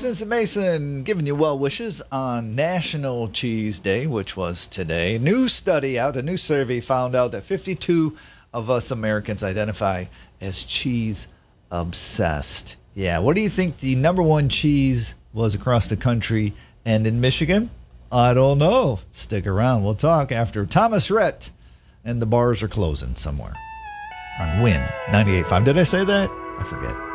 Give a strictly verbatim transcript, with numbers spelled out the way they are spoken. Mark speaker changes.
Speaker 1: Vincent Mason giving you well wishes on National Cheese Day, which was today. New study out, a new survey found out that fifty-two of us Americans identify as cheese obsessed. Yeah, what do you think the number one cheese was across the country and in Michigan? I don't know. Stick around. We'll talk after Thomas Rhett and the bars are closing somewhere on Win ninety-eight point five. Did I say that? I forget.